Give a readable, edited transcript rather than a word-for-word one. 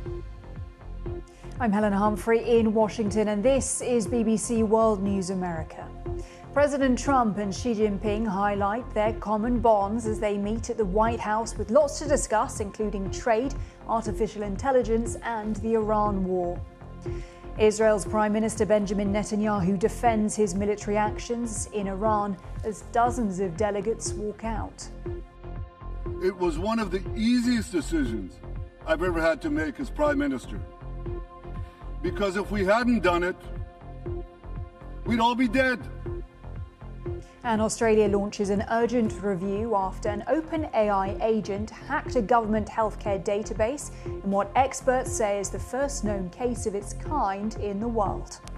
I'm Helen Humphrey in Washington, and this is BBC World News America. President Trump and Xi Jinping highlight their common bonds as they meet at the White House with lots to discuss, including trade, artificial intelligence and the Iran war. Israel's Prime Minister Benjamin Netanyahu defends his military actions in Iran as dozens of delegates walk out. It was one of the easiest decisions I've ever had to make as Prime Minister. Because if we hadn't done it, we'd all be dead. And Australia launches an urgent review after an OpenAI agent hacked a government healthcare database in what experts say is the first known case of its kind in the world.